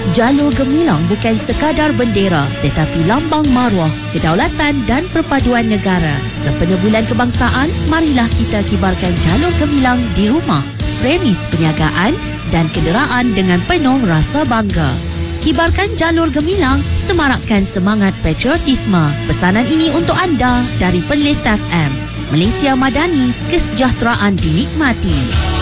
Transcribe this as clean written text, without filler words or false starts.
Jalur Gemilang bukan sekadar bendera tetapi lambang maruah, kedaulatan dan perpaduan negara. Sempena Bulan Kebangsaan, marilah kita kibarkan Jalur Gemilang di rumah, premis perniagaan dan kenderaan dengan penuh rasa bangga. Kibarkan Jalur Gemilang, semarakkan semangat patriotisme. Pesanan ini untuk anda dari Perlis FM. Malaysia Madani, kesejahteraan dinikmati.